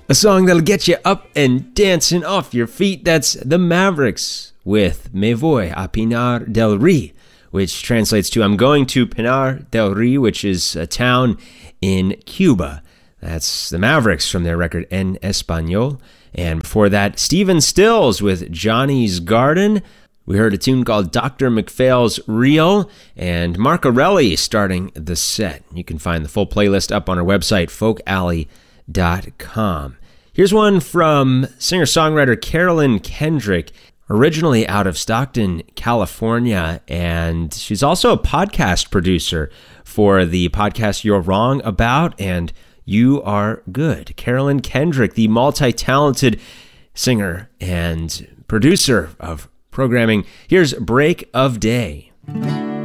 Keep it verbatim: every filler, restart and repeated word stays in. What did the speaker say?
A song that'll get you up and dancing off your feet. That's the Mavericks with Me Voy a Pinar del Rey, which translates to I'm going to Pinar del Rey, which is a town in Cuba. That's the Mavericks from their record En Español. And before that, Stephen Stills with Johnny's Garden. We heard a tune called Doctor McPhail's Reel, and Mark Arelli starting the set. You can find the full playlist up on our website, folk alley dot com. Here's one from singer-songwriter Carolyn Kendrick, originally out of Stockton, California, and she's also a podcast producer for the podcast You're Wrong About and You Are Good. Carolyn Kendrick, the multi-talented singer and producer of programming. Here's Break of Day.